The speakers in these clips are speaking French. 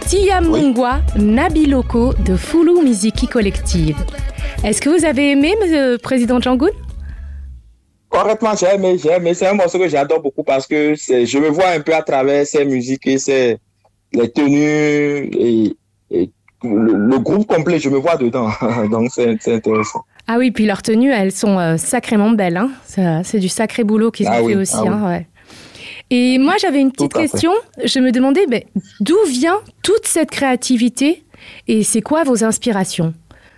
Siamungwa Nabiloko de Fulu Miziki Collective. Est-ce que vous avez aimé, Monsieur le Président Djangoun? Correctement, j'ai aimé. C'est un morceau que j'adore beaucoup parce que je me vois un peu à travers ces musiques et les tenues et le groupe complet, je me vois dedans. Donc, c'est intéressant. Ah oui, puis leurs tenues, elles sont sacrément belles. Hein. C'est du sacré boulot qu'ils ont fait aussi. Hein, ouais. Et moi, j'avais une petite question. Je me demandais d'où vient toute cette créativité et c'est quoi vos inspirations?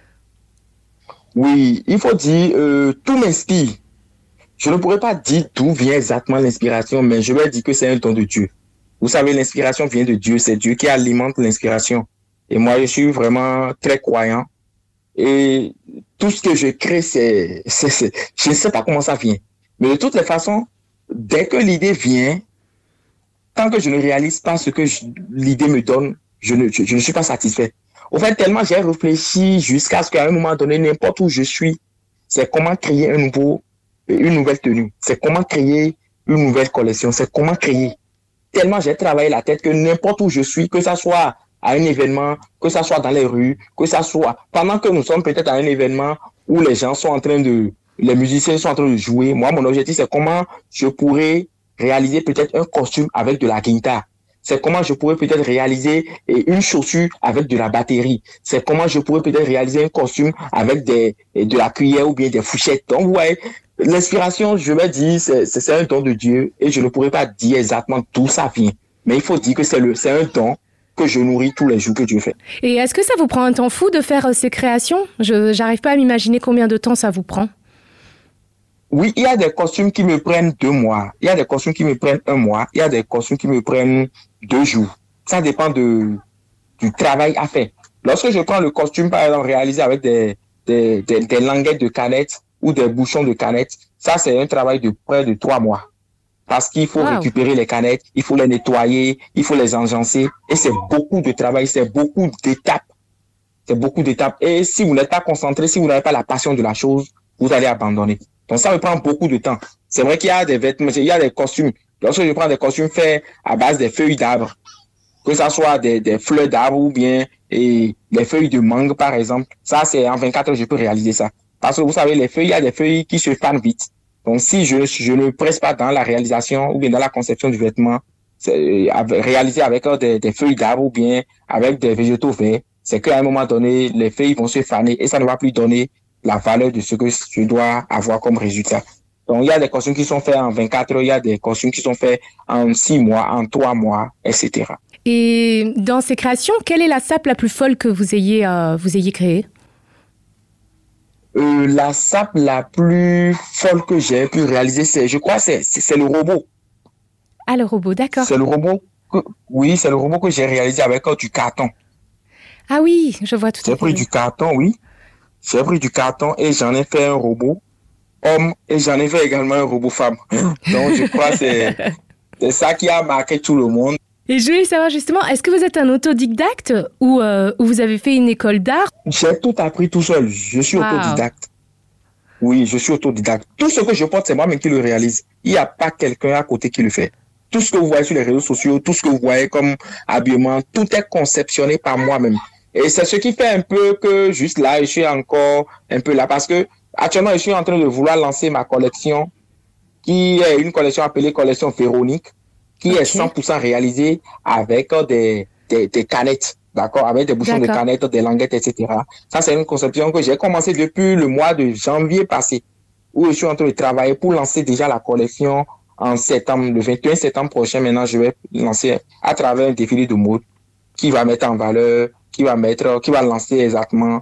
Oui, il faut dire, tout m'inspire. Je ne pourrais pas dire d'où vient exactement l'inspiration, mais je vais dire que c'est un don de Dieu. Vous savez, l'inspiration vient de Dieu. C'est Dieu qui alimente l'inspiration. Et moi, je suis vraiment très croyant. Et tout ce que je crée, je ne sais pas comment ça vient. Mais de toutes les façons, dès que l'idée vient, tant que je ne réalise pas ce que l'idée me donne, je ne suis pas satisfait. Au fait, tellement j'ai réfléchi jusqu'à ce qu'à un moment donné, n'importe où je suis, c'est comment créer une nouvelle tenue. C'est comment créer une nouvelle collection. C'est comment créer. Tellement j'ai travaillé la tête que n'importe où je suis, que ça soit à un événement, que ça soit dans les rues, que ça soit pendant que nous sommes peut-être à un événement où les gens sont les musiciens sont en train de jouer. Moi, mon objectif, c'est comment je pourrais réaliser peut-être un costume avec de la guitare. C'est comment je pourrais peut-être réaliser une chaussure avec de la batterie. C'est comment je pourrais peut-être réaliser un costume avec de la cuillère ou bien des fourchettes. Donc, vous voyez, l'inspiration, je vais dire, c'est un don de Dieu et je ne pourrais pas dire exactement d'où ça vient. Mais il faut dire que c'est un don que je nourris tous les jours que Dieu fait. Et est-ce que ça vous prend un temps fou de faire ces créations? Je n'arrive pas à m'imaginer combien de temps ça vous prend. Oui, il y a des costumes qui me prennent 2 mois. Il y a des costumes qui me prennent 1 mois. Il y a des costumes qui me prennent 2 jours. Ça dépend du travail à faire. Lorsque je prends le costume, par exemple, réalisé avec des languettes de canettes ou des bouchons de canettes, ça, c'est un travail de près de 3 mois. Parce qu'il faut récupérer les canettes, il faut les nettoyer, il faut les enjancer. Et c'est beaucoup de travail, c'est beaucoup d'étapes. C'est beaucoup d'étapes. Et si vous n'êtes pas concentré, si vous n'avez pas la passion de la chose, vous allez abandonner. Donc, ça me prend beaucoup de temps. C'est vrai qu'il y a des vêtements, il y a des costumes. Lorsque je prends des costumes faits à base des feuilles d'arbres, que ça soit des fleurs d'arbres ou bien des feuilles de mangue, par exemple, ça, c'est en 24 heures, je peux réaliser ça. Parce que vous savez, les feuilles, il y a des feuilles qui se fanent vite. Donc, si je ne presse pas dans la réalisation ou bien dans la conception du vêtement, réalisé avec des feuilles d'arbres ou bien avec des végétaux verts, c'est qu'à un moment donné, les feuilles vont se faner et ça ne va plus donner la valeur de ce que je dois avoir comme résultat. Donc, il y a des costumes qui sont faits en 24 heures, il y a des costumes qui sont faits en 6 mois, en 3 mois, etc. Et dans ces créations, quelle est la sape la plus folle que vous ayez créée? La sape la plus folle que j'ai pu réaliser, c'est le robot. Ah, le robot, d'accord. C'est le robot que j'ai réalisé avec du carton. Ah oui, je vois tout à fait. J'ai pris du carton, oui. J'ai pris du carton et j'en ai fait un robot homme et j'en ai fait également un robot femme. Donc, je crois que c'est ça qui a marqué tout le monde. Et je voulais savoir justement, est-ce que vous êtes un autodidacte ou vous avez fait une école d'art? J'ai tout appris tout seul. Je suis autodidacte. Oui, je suis autodidacte. Tout ce que je porte, c'est moi-même qui le réalise. Il n'y a pas quelqu'un à côté qui le fait. Tout ce que vous voyez sur les réseaux sociaux, tout ce que vous voyez comme habillement, tout est conceptionné par moi-même. Et c'est ce qui fait un peu que juste là, je suis encore un peu là parce que actuellement, je suis en train de vouloir lancer ma collection qui est une collection appelée collection Véronique, qui est 100% réalisée avec des canettes, d'accord, avec des bouchons de canettes, des languettes, etc. Ça, c'est une conception que j'ai commencé depuis le mois de janvier passé, où je suis en train de travailler pour lancer déjà la collection en septembre, le 21 septembre prochain. Maintenant, je vais lancer à travers un défilé de mode qui va mettre en valeur, qui va lancer exactement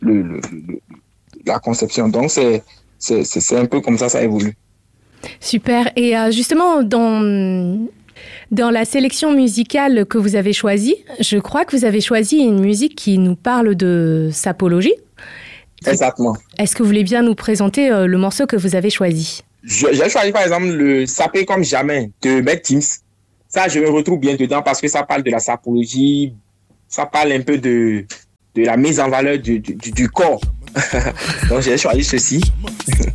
la conception. Donc, c'est un peu comme ça évolue. Super. Et justement, dans la sélection musicale que vous avez choisie, je crois que vous avez choisi une musique qui nous parle de sapologie. Exactement. Est-ce que vous voulez bien nous présenter le morceau que vous avez choisi? J'ai choisi par exemple le Saper comme jamais de Maître Gims. Ça, je me retrouve bien dedans parce que ça parle de la sapologie, ça parle un peu de la mise en valeur du corps. Donc, j'ai choisi ceci.